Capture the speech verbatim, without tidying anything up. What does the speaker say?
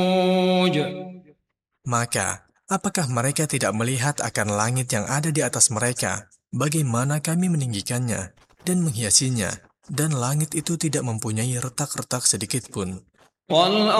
Maka, apakah mereka tidak melihat akan langit yang ada di atas mereka, bagaimana kami meninggikannya dan menghiasinya, dan langit itu tidak mempunyai retak-retak sedikit pun.